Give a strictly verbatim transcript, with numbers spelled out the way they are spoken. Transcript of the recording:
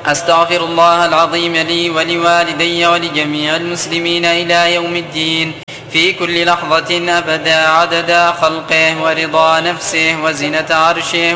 أستغفر الله العظيم لي ولوالدي ولجميع المسلمين إلى يوم الدين في كل لحظة أبدا عدد خلقه ورضا نفسه وزنة عرشه